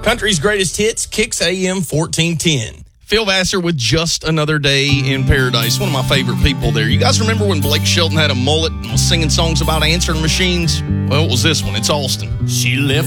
Country's Greatest Hits, Kicks AM 1410. Phil Vassar with Just Another Day in Paradise. One of my favorite people there. You guys remember when Blake Shelton had a mullet and was singing songs about answering machines? Well, it was this one. It's Austin. She left